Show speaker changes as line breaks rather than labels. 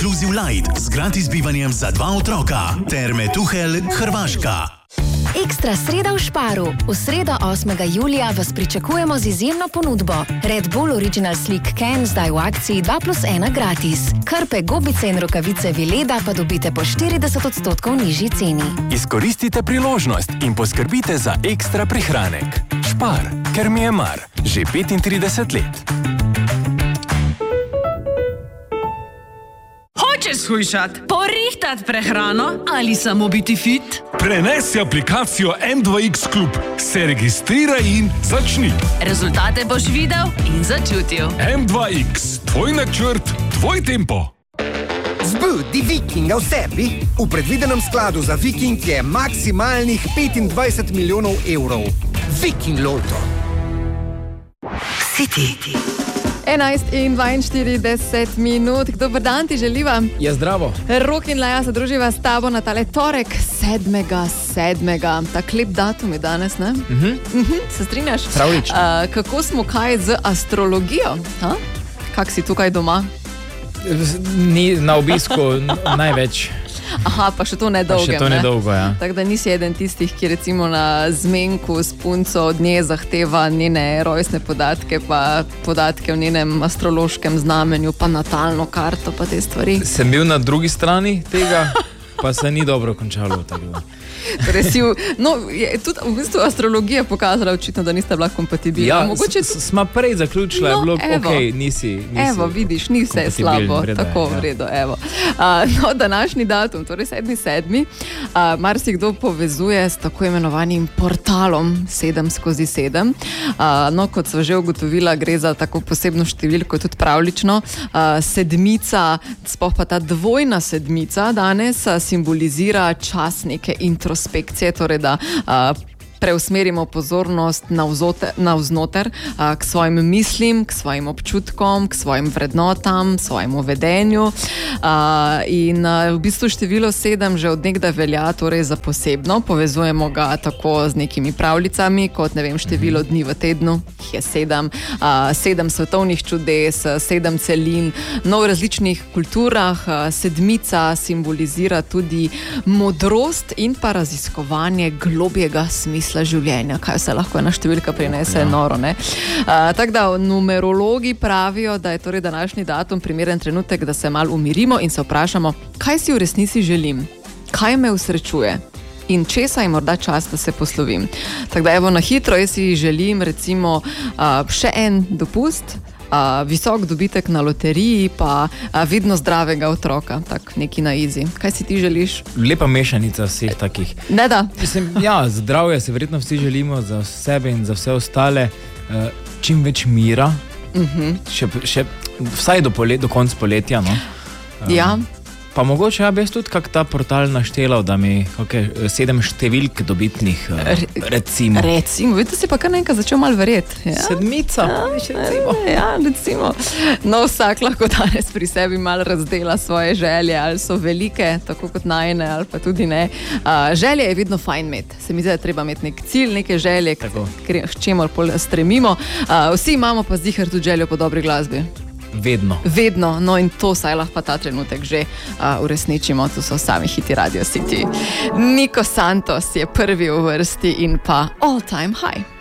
Inclusive Light z gratis bivanjem za 2 otroka. Terme Tuhelj, Hrvaška.
Ekstra sreda v Sparu. V sredo 8. julija vas pričakujemo z izjemno ponudbo. Red Bull Original Sleek Can zdaj v akciji 2+1 gratis. Krpe, gobice in rokavice Vileda pa dobite po 40% nižji ceni.
Izkoristite priložnost in poskrbite za ekstra prihranek. Spar, ker mi je mar. Že 35 let.
Hočeš shujšat, porihtat prehrano ali samo biti fit?
Prenesi aplikacijo M2X Klub, se registriraj in začni.
Rezultate boš videl in začutil.
M2X, tvoj načrt, tvoj tempo.
Zbudi Vikinga v sebi. V predvidenem skladu za Viking je maksimalnih 25 milijonov evrov. Viking Loto.
City.
11:42 minut. Dober dan ti želiva.
Ja, zdravo.
Rok in Leja se druživa s tabo na tale torek 7.7. Tak lep datum je danes, ne? Se strinjaš?
Pravlično.
Kako smo kaj z astrologijo? Kak si tukaj doma?
Ni na obisku največ.
Aha, pa še to nedolgem.
Še to nedolgo, ja.
Tako da nisi eden tistih, ki recimo na zmenku s punco od nje zahteva njene rojstne podatke, pa podatke o njenem astrološkem znamenju, pa natalno karto, pa te stvari.
Sem bil na drugi strani tega, pa se ni dobro končalo.
Torej tudi v bistvu astrologija pokazala očitno, da niste bila kompatibilna.
Ja, smo prej zaključila, je bilo okej, nisi
evo, vidiš, ni vse slabo, tako v redu, evo. Današnji datum, torej 7.7. Marsikdo povezuje s tako imenovanim portalom 7/7. Kot so že ugotovila, gre za tako posebno številko, tudi pravlično. Sedmica, sploh pa ta dvojna sedmica danes simbolizira čas neke introspekcije, torej da preusmerimo pozornost navznoter k svojim mislim, k svojim občutkom, k svojim vrednotam, svojemu vedenju. In v bistvu število 7 že od nekdaj velja torej za posebno. Povezujemo ga tako z nekimi pravljicami, kot ne vem, število dni v tednu, jih je 7, 7 svetovnih čudes, 7 celin. No, v različnih kulturah sedmica simbolizira tudi modrost in pa raziskovanje globjega smisla življenja, kaj se lahko ena številka prinese, noro, ne? Tako da numerologi pravijo, da je torej današnji datum primeren trenutek, da se malo umirimo in se vprašamo, kaj si v resnici želim, kaj me usrečuje in česa je morda čas, da se poslovim. Tako da evo na hitro, jaz si želim recimo še en dopust, visok dobitek na loteriji, pa vidno zdravega otroka, tak neki na easy. Kaj si ti želiš?
Lepa mešanica vseh takih.
Ne da?
Mislim, ja, zdravje se verjetno vsi želimo za sebe in za vse ostale, čim več mira, še vsaj do konca poletja, no?
Ja.
Pa mogoče ja bi jaz tudi kak ta portal naštelal, da mi 7 številk dobitnih, recimo.
Recimo, vidite si pa kar nekaj začel malo verjeti. Ja?
Sedmica,
Ja, recimo. No, vsak lahko danes pri sebi malo razdela svoje želje, ali so velike, tako kot najne, ali pa tudi ne. Želje je vedno fajn imeti. Se mi zdi, da treba imeti nek cilj, neke želje, k čemur stremimo. Vsi imamo pa ziher tudi željo po dobri glasbi. Vedno, no in to saj lahko ta trenutek že uresničimo, to so sami hiti Radio City. Nico Santos je prvi v vrsti in pa All Time High.